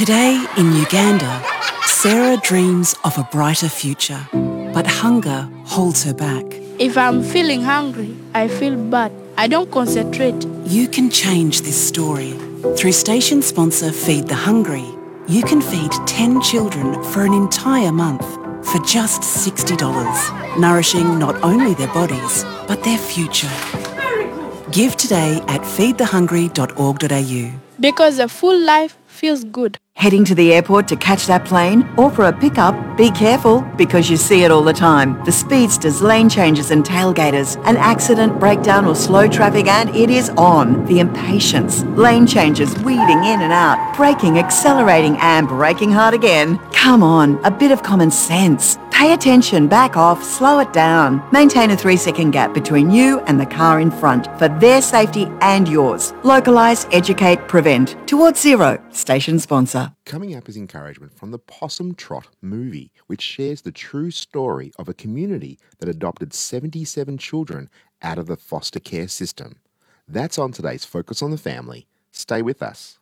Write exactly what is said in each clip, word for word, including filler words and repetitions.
Today in Uganda, Sarah dreams of a brighter future, but hunger holds her back. If I'm feeling hungry, I feel bad. I don't concentrate. You can change this story. Through station sponsor Feed the Hungry, you can feed ten children for an entire month for just sixty dollars, nourishing not only their bodies, but their future. Give today at feed the hungry dot org dot a u. Because a full life feels good. Heading to the airport to catch that plane or for a pickup? Be careful, because you see it all the time. The speedsters, lane changes and tailgaters. An accident, breakdown or slow traffic and it is on. The impatience, lane changes, weaving in and out, braking, accelerating and braking hard again. Come on, a bit of common sense. Pay attention, back off, slow it down. Maintain a three-second gap between you and the car in front for their safety and yours. Localise, educate, prevent. Towards Zero, station sponsor. Coming up is encouragement from the Possum Trot movie, which shares the true story of a community that adopted seventy-seven children out of the foster care system. That's on today's Focus on the Family. Stay with us.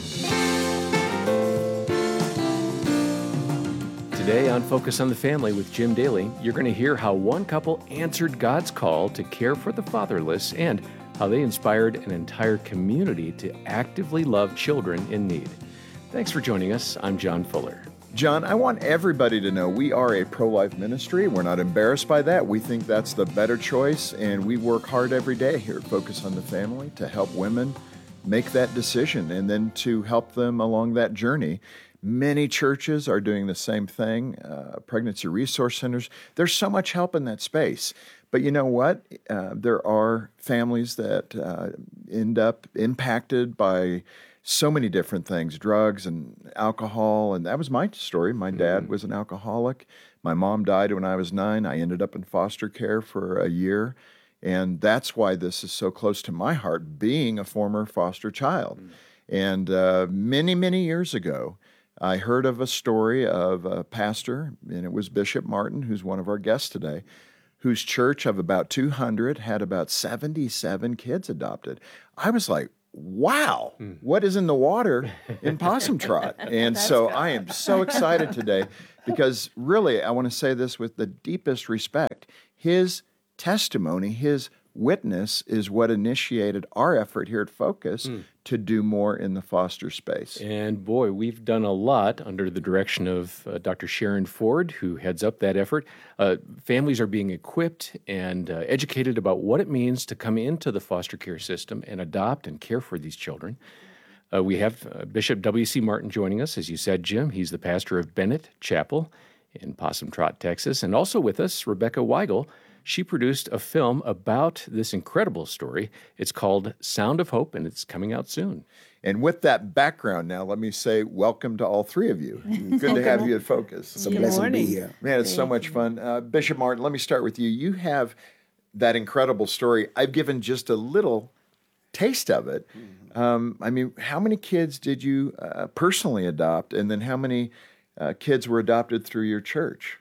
Today on Focus on the Family with Jim Daly, you're going to hear how one couple answered God's call to care for the fatherless and how they inspired an entire community to actively love children in need. Thanks for joining us. I'm John Fuller. John, I want everybody to know we are a pro-life ministry. We're not embarrassed by that. We think that's the better choice, and we work hard every day here at Focus on the Family to help women make that decision and then to help them along that journey. Many churches are doing the same thing, uh, pregnancy resource centers. There's so much help in that space. But you know what? Uh, there are families that uh, end up impacted by so many different things, drugs and alcohol. And that was my story. My dad mm-hmm. was an alcoholic. My mom died when I was nine. I ended up in foster care for a year. And that's why this is so close to my heart, being a former foster child. Mm-hmm. And uh, many, many years ago, I heard of a story of a pastor, and it was Bishop Martin, who's one of our guests today, whose church of about two hundred had about seventy-seven kids adopted. I was like, wow, mm. what is in the water in Possum Trot? And so I am so excited today because really, I want to say this with the deepest respect. His testimony, his witness is what initiated our effort here at Focus mm. to do more in the foster space. And boy, we've done a lot under the direction of uh, Doctor Sharon Ford, who heads up that effort. Uh, families are being equipped and uh, educated about what it means to come into the foster care system and adopt and care for these children. Uh, we have uh, Bishop W C Martin joining us, as you said, Jim. He's the pastor of Bennett Chapel in Possum Trot, Texas. And also with us, Rebecca Weigel. She produced a film about this incredible story. It's called Sound of Hope, and it's coming out soon. And with that background now, let me say welcome to all three of you. Good to have you at Focus. It's a blessing to be here. Man, it's so much fun. Uh, Bishop Martin, let me start with you. You have that incredible story. I've given just a little taste of it. Um, I mean, how many kids did you uh, personally adopt, and then how many uh, kids were adopted through your church?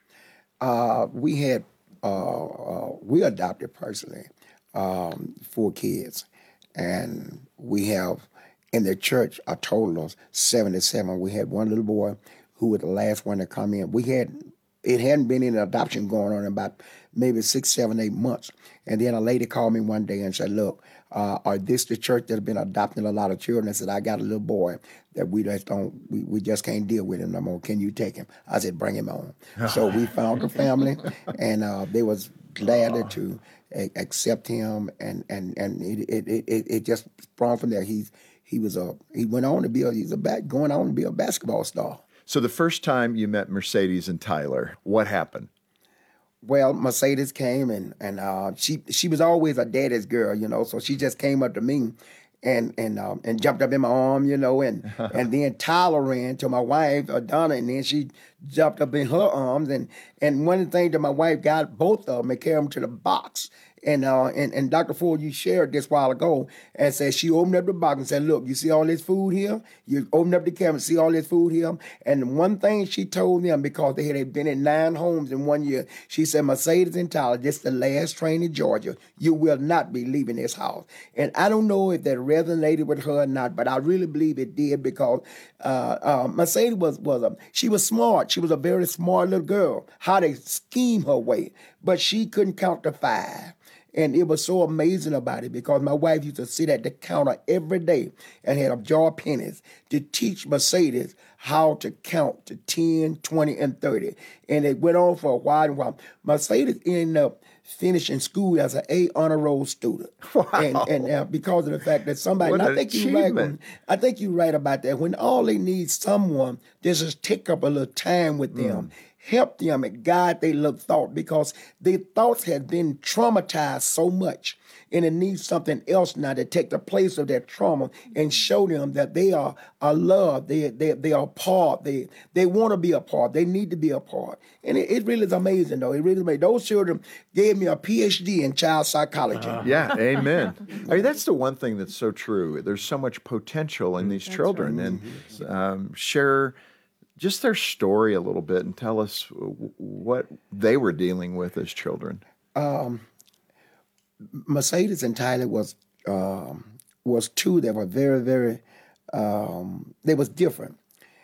Uh, we had Uh, uh, we adopted personally um, four kids, and we have in the church a total of seventy-seven. We had one little boy who was the last one to come in. We had it hadn't been any adoption going on in about maybe six, seven, eight months, and then a lady called me one day and said, "Look, uh, are this the church that's been adopting a lot of children?" I said, "I got a little boy that we just don't, we, we just can't deal with him no more. Can you take him?" I said, "Bring him on." So we found a family, and uh, they was glad to a- accept him, and and and it it, it it just sprung from there. He's he was a he went on to be a he's a back going on to be a basketball star. So the first time you met Mercedes and Tyler, what happened? Well, Mercedes came and and uh, she she was always a daddy's girl, you know. So she just came up to me, and and um, and jumped up in my arm, you know. And and then Tyler ran to my wife, uh, Donna, and then she jumped up in her arms. And and one of the things that my wife got both of them and carried them to the box. And uh, and, and Doctor Ford, you shared this a while ago, and said she opened up the box and said, look, you see all this food here? You open up the cabinet, see all this food here? And one thing she told them, because they had been in nine homes in one year, she said, Mercedes and Tyler, this is the last train in Georgia. You will not be leaving this house. And I don't know if that resonated with her or not, but I really believe it did, because uh, uh, Mercedes was, was a, she was smart. She was a very smart little girl, how to scheme her way. But she couldn't count to five. And it was so amazing about it, because my wife used to sit at the counter every day and had a jar of pennies to teach Mercedes how to count to ten, twenty, and thirty. And it went on for a while and while. Mercedes ended up finishing school as an A honor roll student. Wow. And, and uh, because of the fact that somebody, What and I an think you're right, achievement. I think you're right about that. When all they need someone, just take up a little time with them. Mm. Help them and guide their little thought, because their thoughts had been traumatized so much, and it needs something else now to take the place of that trauma and show them that they are, are loved, they, they, they are a part, they, they want to be a part, they need to be a part. And it, it really is amazing, though. It really made those children gave me a P H D in child psychology. Uh, yeah, amen. I mean, that's the one thing that's so true. There's so much potential in these that's children, right. and um, share just their story a little bit and tell us what they were dealing with as children. Um, Mercedes and Tyler was um, was two that were very, very, um, they was different.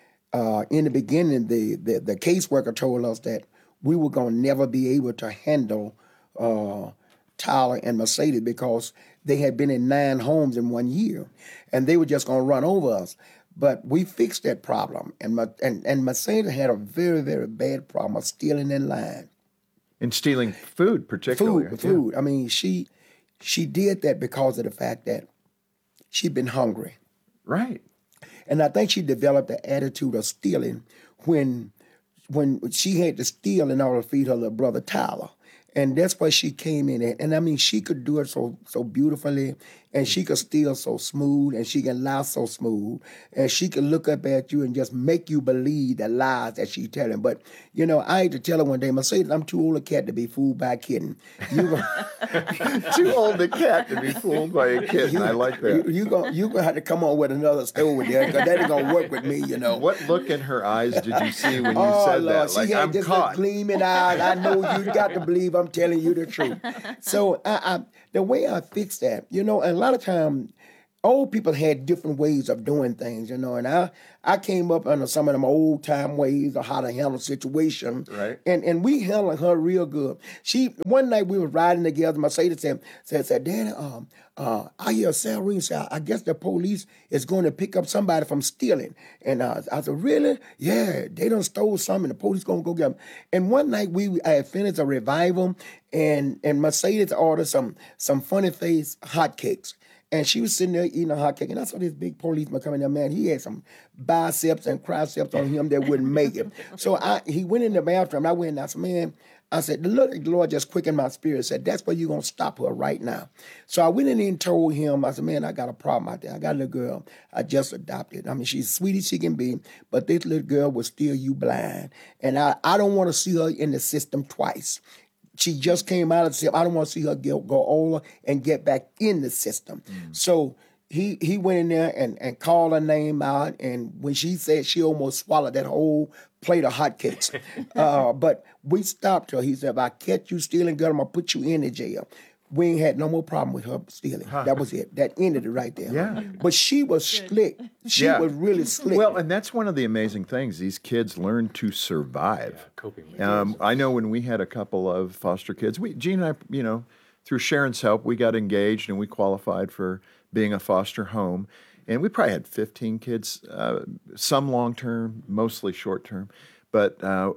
Uh, in the beginning, the, the, the caseworker told us that we were going to never be able to handle uh, Tyler and Mercedes, because they had been in nine homes in one year, and they were just going to run over us. But we fixed that problem, and and and Mercedes had a very, very bad problem of stealing in line. And stealing food, particularly. Food, food. I mean, she she did that because of the fact that she'd been hungry. Right. And I think she developed the attitude of stealing when when she had to steal in order to feed her little brother Tyler. And that's why she came in at. And I mean, she could do it so so beautifully, and she could steal so smooth, and she can lie so smooth, and she could look up at you and just make you believe the lies that she's telling. But, you know, I had to tell her one day, Mercedes, I'm too old a cat to be fooled by a kitten. You gonna, too old a cat to be fooled by a kitten. You, I like that. You're you going you to have to come on with another story there, because that ain't going to work with me, you know. What look in her eyes did you see when you oh, said Lord, that? She like, had I'm this caught. gleaming eyes. I know you got to believe I'm telling you the truth. So I, I, the way I fixed that, you know, and a lot of times old people had different ways of doing things, you know, and I, I came up under some of them old time ways of how to handle situations. Right. And and we handled her real good. She one night we were riding together, Mercedes said, said, said Daddy, um, uh, I hear Sarah Reed say, I guess the police is going to pick up somebody from stealing. And uh, I said, really? Yeah, they done stole something, the police going to go get them. And one night we I had finished a revival, and and Mercedes ordered some some funny face hotcakes. And she was sitting there eating a hot cake, and I saw this big policeman coming there. Man, he had some biceps and triceps on him that wouldn't make it. So I, he went in the bathroom, and I went and I said, man, I said, the Lord just quickened my spirit. Said, that's where you're going to stop her right now. So I went in and told him, I said, man, I got a problem out there. I got a little girl I just adopted. I mean, she's sweet as she can be, but this little girl will steal you blind. And I, I don't want to see her in the system twice. She just came out of the system. I don't want to see her get, go older and get back in the system. Mm. So he he went in there and, and called her name out. And when she said, she almost swallowed that whole plate of hotcakes. uh, but we stopped her. He said, if I catch you stealing, girl, I'm going to put you in the jail. We ain't had no more problem with her stealing. Huh. That was it. That ended it right there. Yeah. But she was slick. She yeah. was really slick. Well, and that's one of the amazing things. These kids learn to survive. Yeah, coping um, I know when we had a couple of foster kids, we, Gene and I, you know, through Sharon's help, we got engaged and we qualified for being a foster home. And we probably had fifteen kids, uh, some long-term, mostly short-term. But uh,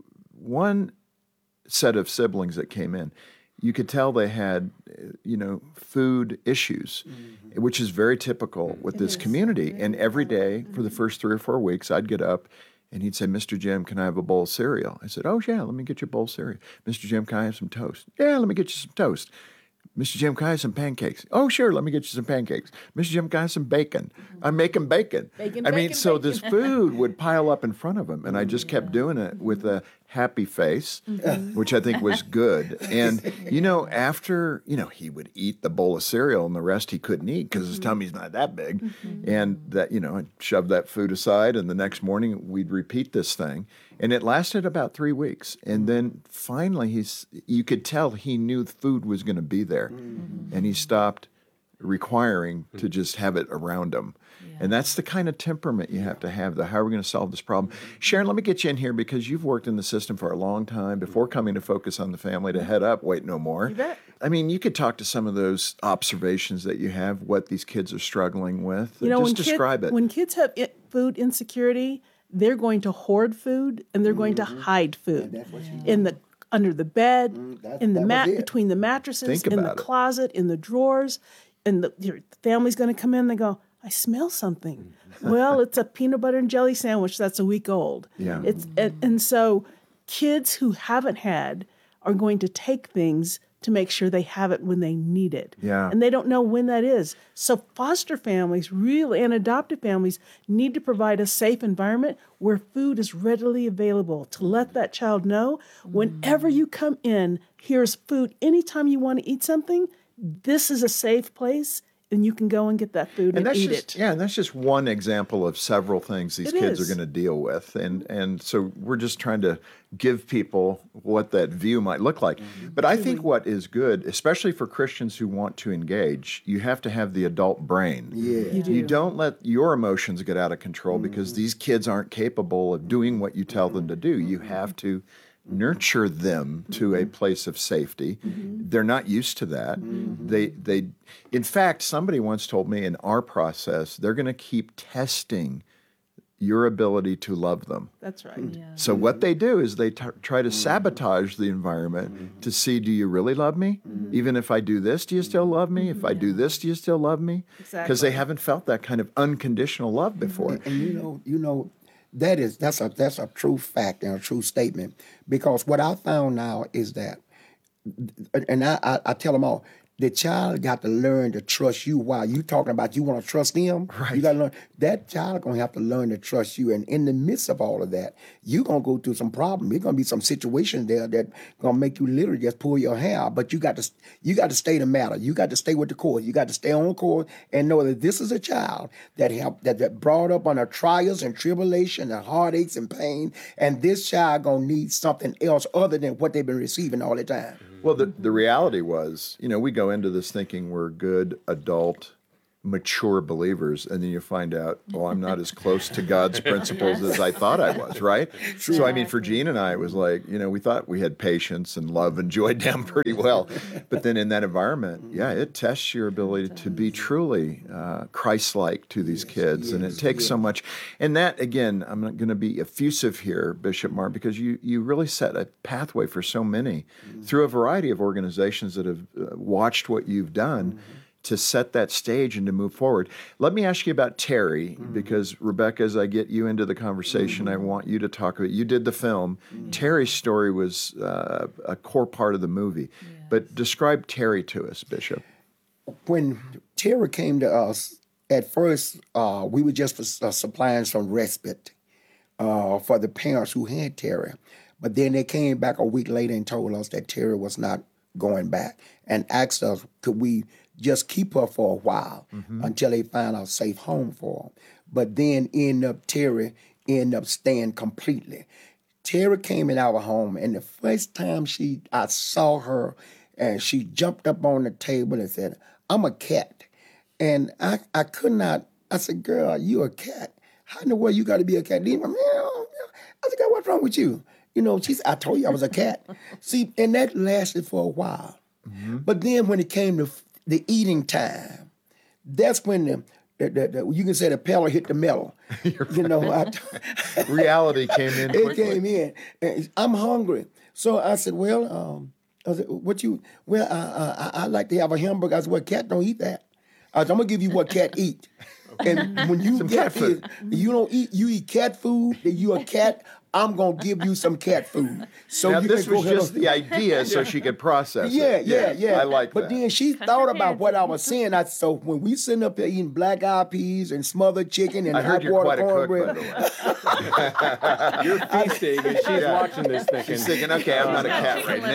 one set of siblings that came in, you could tell they had, you know, food issues, mm-hmm. which is very typical with it this community. Very and every day for the first three or four weeks, I'd get up and he'd say, Mister Jim, can I have a bowl of cereal? I said, oh, yeah, let me get you a bowl of cereal. Mister Jim, can I have some toast? Yeah, let me get you some toast. Mister Jim, can I have some pancakes? Oh, sure, let me get you some pancakes. Mister Jim, can I have some bacon? I'm making bacon. Bacon, I mean, bacon, so bacon. this food would pile up in front of him, and I just kept doing it with a happy face, which I think was good. And, you know, after, you know, he would eat the bowl of cereal and the rest he couldn't eat because his tummy's not that big. Mm-hmm. And that, you know, I'd shove that food aside and the next morning we'd repeat this thing. And it lasted about three weeks. And then finally, he's you could tell he knew the food was going to be there. Mm-hmm. And he stopped requiring to just have it around him. Yeah. And that's the kind of temperament you have to have, the how are we going to solve this problem? Sharon, let me get you in here because you've worked in the system for a long time before coming to Focus on the Family to head up Wait No More. You bet. I mean, you could talk to some of those observations that you have, what these kids are struggling with. You know, just when describe kid, it. When kids have it, food insecurity, they're going to hoard food and they're going Mm-hmm. to hide food that's what you in the under the bed, Mm, that- in the that was mat it. between the mattresses, Think in the about it. closet, in the drawers, and the your family's going to come in. They go, I smell something. Well, it's a peanut butter and jelly sandwich that's a week old. Yeah. It's and, and so kids who haven't had are going to take things to make sure they have it when they need it. Yeah. And they don't know when that is. So foster families, really, and adoptive families need to provide a safe environment where food is readily available to let that child know whenever you come in, here's food. Anytime you want to eat something, this is a safe place. And you can go and get that food and, And that's eat just, it. yeah, and that's just one example of several things these It kids is. are going to deal with. And and so we're just trying to give people what that view might look like. Mm-hmm. But I think what is good, especially for Christians who want to engage, you have to have the adult brain. Yeah. You do. You don't let your emotions get out of control because Mm-hmm. these kids aren't capable of doing what you tell them to do. You have to nurture them to a place of safety. They're not used to that. They they in fact, somebody once told me in our process, they're going to keep testing your ability to love them. That's right. So what they do is they t- try to sabotage the environment to see, do you really love me? Even if I do this, do you still love me? If I do this, do you still love me? Because they Exactly. haven't felt that kind of unconditional love before. And you know, you know, that is that's a that's a true fact and a true statement. Because what I found now is that, and I, I, I tell them all, the child got to learn to trust you. While you talking about you want to trust them, Right. you got to learn that child gonna have to learn to trust you. And in the midst of all of that, you gonna go through some problems. There's gonna be some situations there that gonna make you literally just pull your hair out. But you got to you got to stay the matter. You got to stay with the course. You got to stay on course and know that this is a child that have that, that brought up under trials and tribulation and heartaches and pain. And this child gonna need something else other than what they've been receiving all the time. Well, the, the reality was, you know, we go into this thinking we're good, adult, mature believers, and then you find out, well, I'm not as close to God's principles as I thought I was, right? So, I mean, for Gene and I, it was like, you know, we thought we had patience and love and joy down pretty well. But then in that environment, yeah, it tests your ability to be truly uh, Christ-like to these kids, and it takes so much. And that, again, I'm not going to be effusive here, Bishop Mark, because you, you really set a pathway for so many through a variety of organizations that have uh, watched what you've done to set that stage and to move forward. Let me ask you about Terry, mm-hmm. because Rebecca, as I get you into the conversation, mm-hmm. I want you to talk about, you did the film. Mm-hmm. Terry's story was uh, a core part of the movie. Yeah. But describe Terry to us, Bishop. When Terry came to us, at first, uh, we were just for, uh, supplying some respite uh, for the parents who had Terry. But then they came back a week later and told us that Terry was not going back and asked us, could we just keep her for a while mm-hmm. until they find a safe home for her. But then end up Terry end up staying completely. Terry came in our home, and the first time she I saw her, and she jumped up on the table and said, I'm a cat. And I, I could not, I said, girl, you a cat. How in the world you got to be a cat? Meow, meow. I said, girl, what's wrong with you? You know, she said, I told you I was a cat. See, and that lasted for a while. Mm-hmm. But then when it came to the eating time, that's when the, the, the, the you can say the pedal hit the metal. You know, I, reality came in quickly. It came in. And I'm hungry. So I said, well, um, I said, what you, well, uh, I, I like to have a hamburger. I said, well, cat don't eat that. I said, I'm going to give you what cat eat. And when you Some get cat food. It, you don't eat, you eat cat food, then you a cat I'm going to give you some cat food. So now, you this can go was ahead just and- the idea so she could process Yeah, it. yeah, yeah. I like but that. then she thought about what I was saying. I so when we sitting up there eating black eyed peas and smothered chicken and I heard hot you're water quite a cook, by cornbread. the way. You're feasting, and she's Yeah. watching this thinking, She's thinking, okay, I'm not a cat right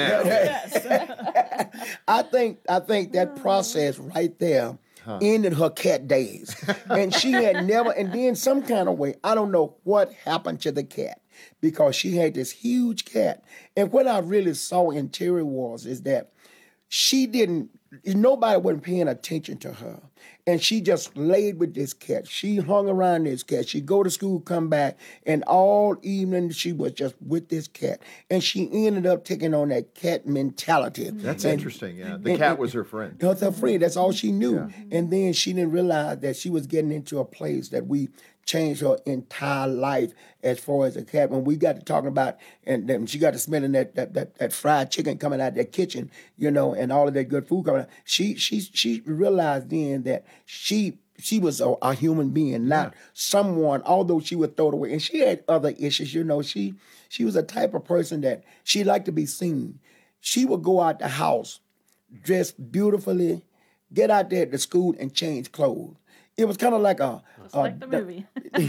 now. I think I think that process right there ended her cat days. And she had never, and then some kind of way, I don't know what happened to the cat because she had this huge cat. And what I really saw in Terry was is that she didn't, nobody wasn't paying attention to her. And she just laid with this cat. She hung around this cat. She'd go to school, come back, and all evening she was just with this cat. And she ended up taking on that cat mentality. That's And- interesting, yeah. The and- cat and- was her friend. That's her friend. That's all she knew. And then she didn't realize that she was getting into a place that we changed her entire life as far as a cat. When we got to talking about, and then she got to smelling that that, that that fried chicken coming out of that kitchen, you know, and all of that good food coming out. She she she realized then that she she was a, a human being, not someone, although she would throw it away. And she had other issues, you know. She she was a type of person that she liked to be seen. She would go out the house dressed beautifully, get out there to school and change clothes. It was kind of like a, a like the movie.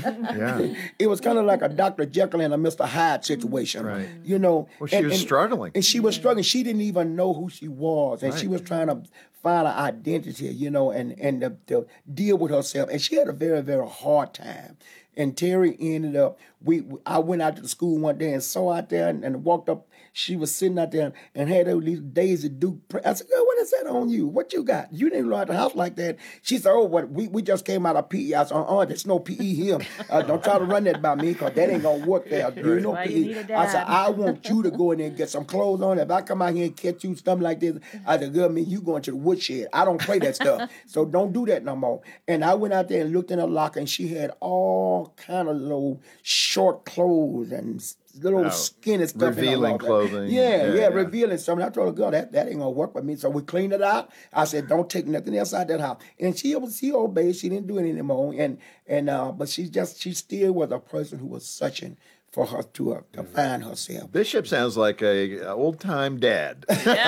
Yeah. it was kind of like a Doctor Jekyll and a Mister Hyde situation. Right. You know. Well, she was struggling. And she was struggling. She didn't even know who she was. And she Right. was trying to find an identity, you know, and, and to, to deal with herself. And she had a very, very hard time. And Terry ended up, we I went out to the school one day and saw out there and, and walked up. She was sitting out there and had all these Daisy Duke. Pre- I said, girl, what is that on you? What you got? You didn't learn the house like that. She said, oh, what? We, we just came out of P E. I said, uh-uh, there's no P E here. Uh, don't try to run that by me because that ain't going to work there. There's no Why you P E. need a I said, dad. I want you to go in there and get some clothes on. If I come out here and catch you something like this, I said, girl, me, you going to the woodshed. I don't play that stuff. So don't do that no more. And I went out there and looked in her locker and she had all kind of little short clothes and little Oh, skinny stuff. in her revealing locker. clothing. Yeah, Yeah, yeah, yeah. revealing something. I told her, girl, that, that ain't gonna work with me. So we cleaned it out. I said, don't take nothing else out that house. And she she obeyed. She didn't do it anymore. And and uh, but she just she still was a person who was searching for her to uh, to find herself. Bishop sounds like a old time dad.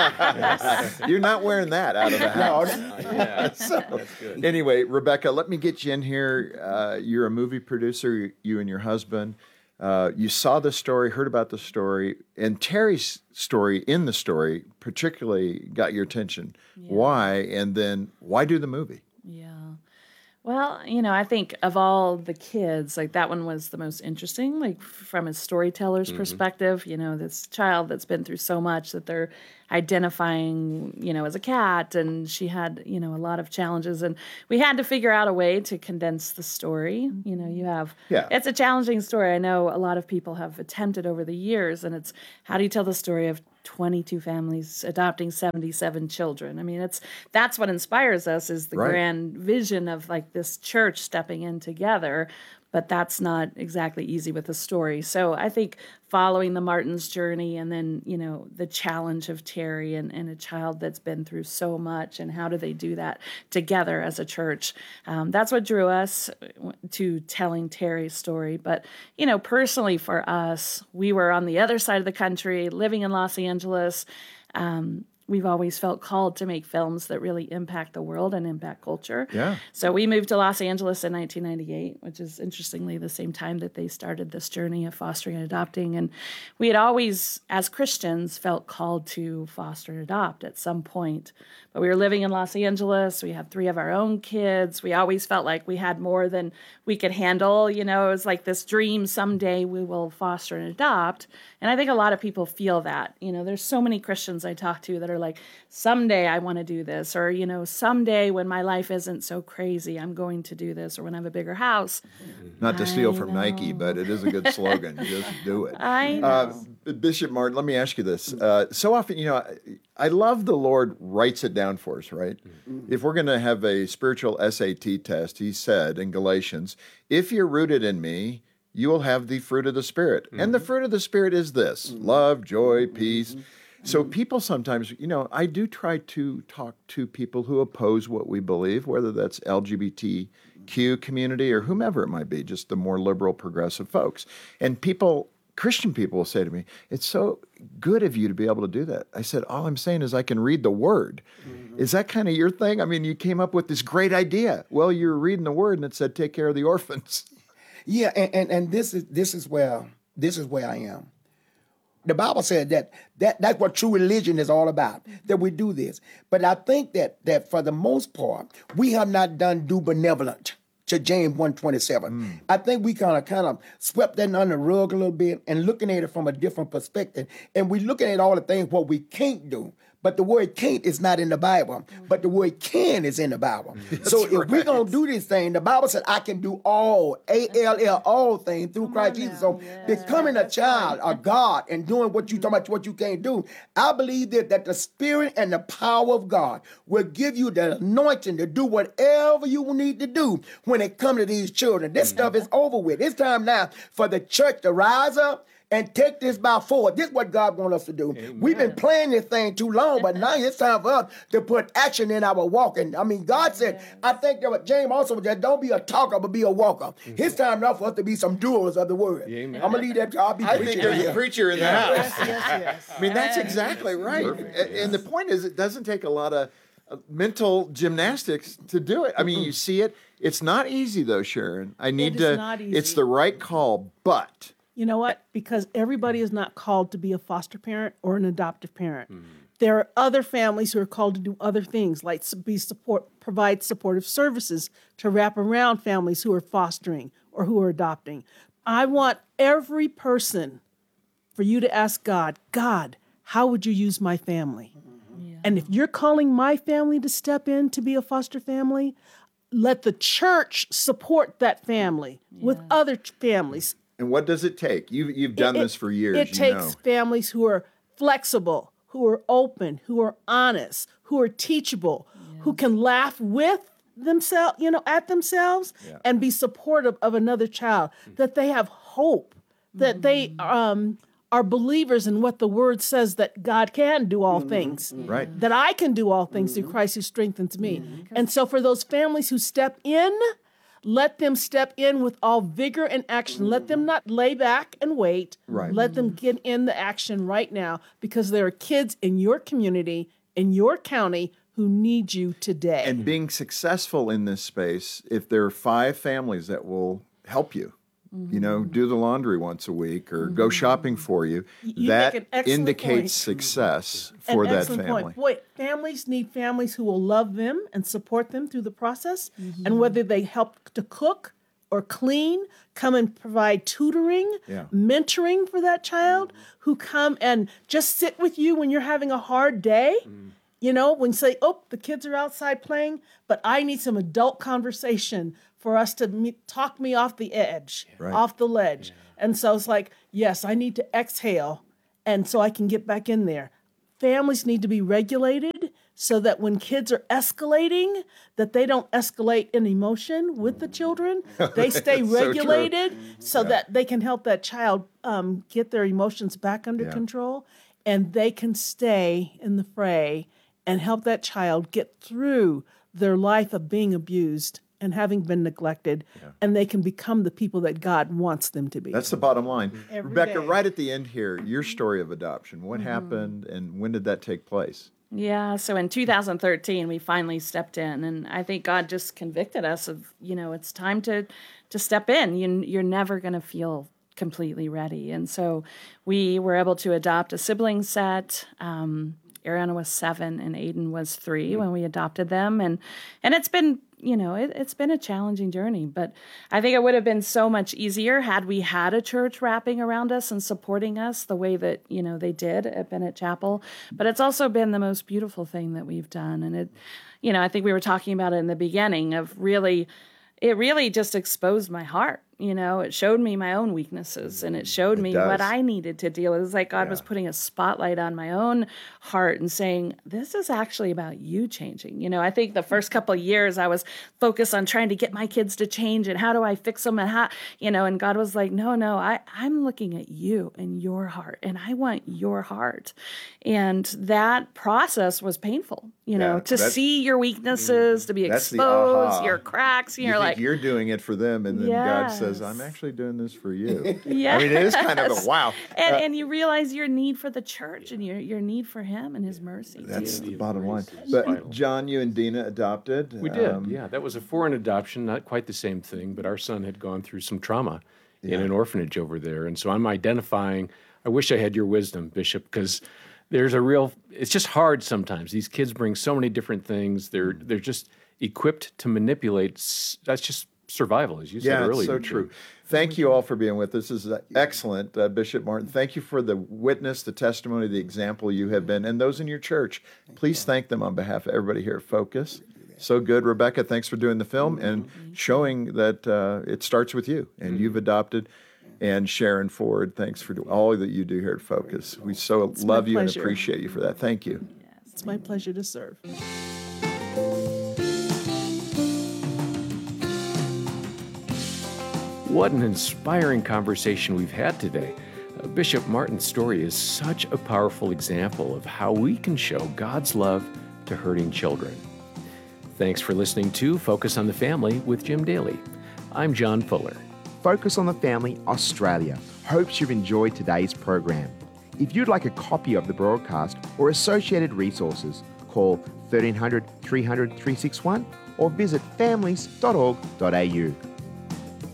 You're not wearing that out of the house. yeah, So, anyway, Rebecca, let me get you in here. Uh, you're a movie producer, you and your husband. Uh, you saw the story, heard about the story, and Terry's story in the story particularly got your attention. Why? And then why do the movie? Yeah. Well, you know, I think of all the kids, like that one was the most interesting, like f- from a storyteller's perspective, you know, this child that's been through so much that they're identifying, you know, as a cat, and she had, you know, a lot of challenges, and we had to figure out a way to condense the story. You know, you have, Yeah. it's a challenging story. I know a lot of people have attempted over the years, and it's how do you tell the story of twenty-two families adopting seventy-seven children? I mean, it's that's what inspires us is the Right. grand vision of like this church stepping in together, but that's not exactly easy with a story. So I think following the Martins' journey and then, you know, the challenge of Terry and, and a child that's been through so much and how do they do that together as a church, um, that's what drew us to telling Terry's story. But, you know, personally for us, we were on the other side of the country, living in Los Angeles. Um, We've always felt called to make films that really impact the world and impact culture. Yeah. So we moved to Los Angeles in nineteen ninety-eight, which is interestingly the same time that they started this journey of fostering and adopting. And we had always, as Christians, felt called to foster and adopt at some point. But we were living in Los Angeles. We have three of our own kids. We always felt like we had more than we could handle. You know, it was like this dream, someday we will foster and adopt. And I think a lot of people feel that. You know, there's so many Christians I talk to that are like, someday I want to do this, or, you know, someday when my life isn't so crazy, I'm going to do this, or when I have a bigger house. Not to steal I from Nike, know. but it is a good slogan. Just do it. I know. Uh, Bishop Martin, let me ask you this. Uh, so often, you know, I, I love the Lord writes it down for us, right? If we're going to have a spiritual S A T test, he said in Galatians, if you're rooted in me, you will have the fruit of the Spirit. And the fruit of the Spirit is this, love, joy, peace. So people sometimes, you know, I do try to talk to people who oppose what we believe, whether that's L G B T Q community or whomever it might be, just the more liberal, progressive folks. And people Christian people will say to me, it's so good of you to be able to do that. I said, all I'm saying is I can read the word. Mm-hmm. Is that kind of your thing? I mean, you came up with this great idea. Well, you were reading the word and it said, take care of the orphans. Yeah, and, and, and this is this is where this is where I am. The Bible said that, that that's what true religion is all about, that we do this. But I think that that for the most part, we have not done due benevolent to James one twenty-seven. Mm. I think we kind of kind of swept that under the rug a little bit and looking at it from a different perspective. And we're looking at all the things what we can't do. But the word can't is not in the Bible, but the word can is in the Bible. That's so if right. we're going to do this thing, the Bible said, I can do all, A L L, all things through Come Christ Jesus. So yeah. becoming a child, a God, and doing what you talking about, what you can't do, I believe that, that the Spirit and the power of God will give you the anointing to do whatever you need to do when it comes to these children. This mm-hmm. stuff is over with. It's time now for the church to rise up and take this by force. This is what God wants us to do. Amen. We've been playing this thing too long, but now it's time for us to put action in our walking. I mean, God said, I think that what James also said, don't be a talker, but be a walker. Mm-hmm. It's time now for us to be some doers of the word. Amen. I'm going to leave that to I'll be I think there's a preacher in the house. Yes, yes, yes. I mean, that's exactly right. Perfect. And the point is, it doesn't take a lot of uh, mental gymnastics to do it. I mean, you see it. It's not easy, though, Sharon. I need it to, is not easy. It's the right call, but... You know what? Because everybody is not called to be a foster parent or an adoptive parent. Mm. There are other families who are called to do other things, like be support, provide supportive services to wrap around families who are fostering or who are adopting. I want every person for you to ask God, God, how would you use my family? Yeah. And if you're calling my family to step in to be a foster family, let the church support that family yeah. with other families. And what does it take? You've, you've done it, this for years. It you takes know. families who are flexible, who are open, who are honest, who are teachable, yeah. who can laugh with themselves, you know, at themselves yeah. and be supportive of another child, mm-hmm. that they have hope, that mm-hmm. they um, are believers in what the word says, that God can do all mm-hmm. things, right? That I can do all things mm-hmm. through Christ who strengthens me. Mm-hmm. And so for those families who step in, let them step in with all vigor and action. Let them not lay back and wait. Right. Let them get in the action right now, because there are kids in your community, in your county, who need you today. And being successful in this space, if there are five families that will help you, mm-hmm. you know, do the laundry once a week or mm-hmm. go shopping for you, you that indicates point. success for an that family. Point. Boy, families need families who will love them and support them through the process. Mm-hmm. And whether they help to cook or clean, come and provide tutoring, yeah. mentoring for that child, mm-hmm. who come and just sit with you when you're having a hard day. Mm-hmm. You know, when you say, oh, the kids are outside playing, but I need some adult conversation for us to me- talk me off the edge, right. off the ledge. Yeah. And so it's like, yes, I need to exhale, and so I can get back in there. Families need to be regulated so that when kids are escalating, that they don't escalate in emotion with the children. They stay regulated so, so yeah. that they can help that child um, get their emotions back under yeah. control, and they can stay in the fray and help that child get through their life of being abused and having been neglected, yeah. and they can become the people that God wants them to be. That's the bottom line. Every Rebecca, day. right at the end here, your story of adoption. What mm-hmm. happened and when did that take place? Yeah, so in two thousand thirteen, we finally stepped in, and I think God just convicted us of, you know, it's time to, to step in. You, you're never going to feel completely ready. And so we were able to adopt a sibling set. Um, Ariana was seven and Aiden was three when we adopted them. And and it's been, you know, it, it's been a challenging journey. But I think it would have been so much easier had we had a church wrapping around us and supporting us the way that, you know, they did at Bennett Chapel. But it's also been the most beautiful thing that we've done. And it, you know, I think we were talking about it in the beginning of really, it really just exposed my heart. You know, it showed me my own weaknesses, and it showed it me does. what I needed to deal with. It was like God yeah. was putting a spotlight on my own heart and saying, this is actually about you changing. You know, I think the first couple of years I was focused on trying to get my kids to change and how do I fix them and how, you know, and God was like, no, no, I, I'm looking at you and your heart, and I want your heart. And that process was painful, you know, yeah, to see your weaknesses, to be exposed, your cracks. And you you're think like, you're doing it for them, and then yeah. God says, says, I'm actually doing this for you. Yes. I mean, it is kind of a wow. And, Uh, and you realize your need for the church and your, your need for him and his mercy. That's too. the bottom line. is But vital. John, you and Dina adopted. We did, um, yeah. That was a foreign adoption, not quite the same thing, but our son had gone through some trauma in Yeah. an orphanage over there. And so I'm identifying, I wish I had your wisdom, Bishop, because there's a real, it's just hard sometimes. These kids bring so many different things. They're, they're just equipped to manipulate. s- That's just survival, as you said Yeah, earlier. it's so Jim. true. Thank you all for being with us. This is excellent, uh, Bishop Martin. Thank you for the witness, the testimony, the example you have been, and those in your church. Please thank them on behalf of everybody here at Focus. So good. Rebecca, thanks for doing the film and showing that uh, it starts with you, and you've adopted. And Sharon Ford, thanks for all that you do here at Focus. We so It's my love you and pleasure. appreciate you for that. Thank you. It's my pleasure to serve. What an inspiring conversation we've had today. Uh, Bishop Martin's story is such a powerful example of how we can show God's love to hurting children. Thanks for listening to Focus on the Family with Jim Daly. I'm John Fuller. Focus on the Family Australia hopes you've enjoyed today's program. If you'd like a copy of the broadcast or associated resources, call thirteen hundred, three hundred, three six one or visit families dot org dot a u.